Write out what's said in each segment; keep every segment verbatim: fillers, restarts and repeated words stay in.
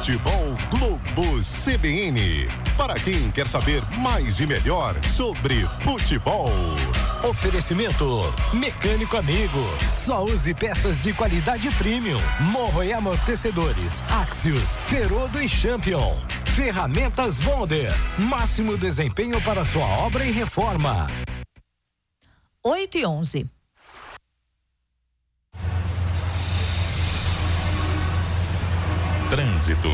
Futebol Globo C B N. Para quem quer saber mais e melhor sobre futebol. Oferecimento Mecânico Amigo. Só use peças de qualidade premium. Morro e amortecedores. Axios, Ferodo e Champion. Ferramentas Bonder. Máximo desempenho para sua obra e reforma. oito e onze. Trânsito.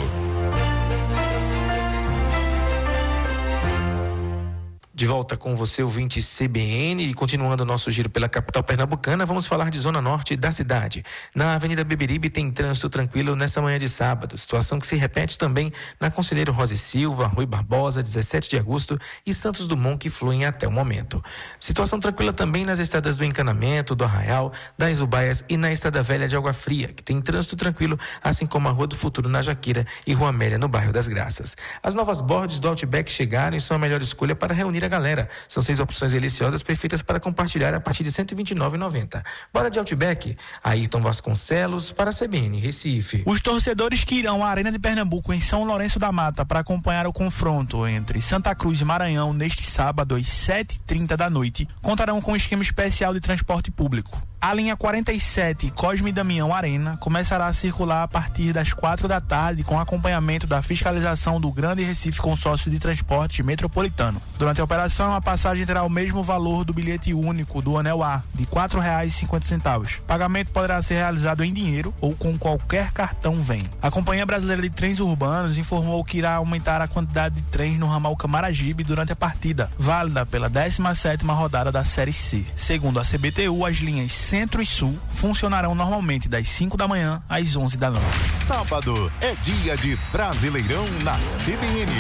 De volta com você, ouvinte C B N, e continuando o nosso giro pela capital pernambucana, vamos falar de zona norte da cidade. Na Avenida Beberibe tem trânsito tranquilo nessa manhã de sábado, situação que se repete também na Conselheiro Rosa e Silva, Rui Barbosa, dezessete de agosto e Santos Dumont, que fluem até o momento. Situação tranquila também nas estradas do Encanamento, do Arraial, das Ubaias e na Estrada Velha de Água Fria, que tem trânsito tranquilo, assim como a Rua do Futuro na Jaqueira e Rua Amélia no bairro das Graças. As novas bordes do Outback chegaram e são a melhor escolha para reunir a galera. São seis opções deliciosas perfeitas para compartilhar a partir de cento e vinte e nove reais e noventa centavos. Bora de Outback? Ayrton Vasconcelos para a C B N Recife. Os torcedores que irão à Arena de Pernambuco em São Lourenço da Mata para acompanhar o confronto entre Santa Cruz e Maranhão neste sábado às sete e trinta da noite contarão com um esquema especial de transporte público. A linha quarenta e sete Cosme e Damião Arena começará a circular a partir das quatro da tarde com acompanhamento da fiscalização do Grande Recife Consórcio de Transporte Metropolitano. Durante a operação, a passagem terá o mesmo valor do bilhete único do Anel A, de quatro reais e cinquenta centavos. O pagamento poderá ser realizado em dinheiro ou com qualquer cartão Vem. A Companhia Brasileira de Trens Urbanos informou que irá aumentar a quantidade de trens no ramal Camaragibe durante a partida, válida pela décima sétima rodada da Série C. Segundo a C B T U, as linhas Centro e Sul funcionarão normalmente das cinco da manhã às onze da noite. Sábado é dia de Brasileirão na C B N.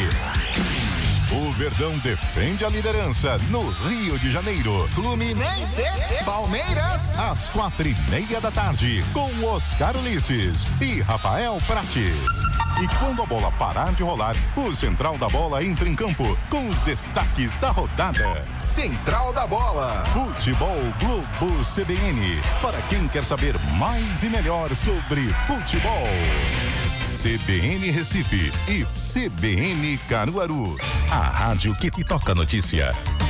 O Verdão defende a liderança no Rio de Janeiro. Fluminense, Palmeiras, às quatro e meia da tarde, com Oscar Ulisses e Rafael Prates. E quando a bola parar de rolar, o Central da Bola entra em campo com os destaques da rodada. Central da Bola. Futebol Globo C B N. Para quem quer saber mais e melhor sobre futebol. C B N Recife e C B N Caruaru. A rádio que, que toca notícia.